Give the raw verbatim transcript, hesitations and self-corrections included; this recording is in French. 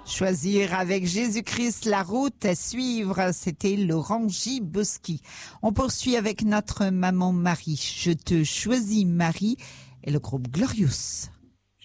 Choisir avec Jésus-Christ la route à suivre, c'était Laurent J. Boschi. On poursuit avec notre maman Marie. Je te choisis Marie et le groupe Glorious.